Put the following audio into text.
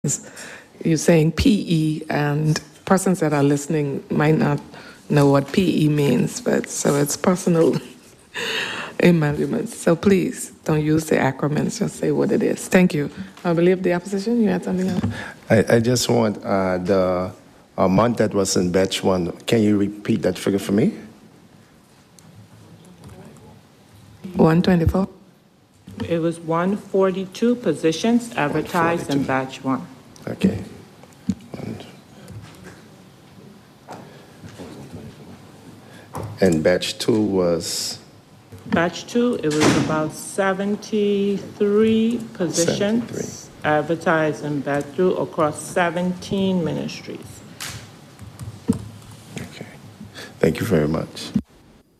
You're saying PE, and persons that are listening might not know what PE means, but so it's personal emoluments. So please don't use the acronyms, just say what it is. Thank you. I believe the opposition, you had something else? I just want the amount that was in batch one. Can you repeat that figure for me? 124? It was 142 positions advertised in 142. batch one. Okay. And batch two was Batch two, it was about 73 positions 73. advertised in batch two across 17 ministries. okay. Thank you very much.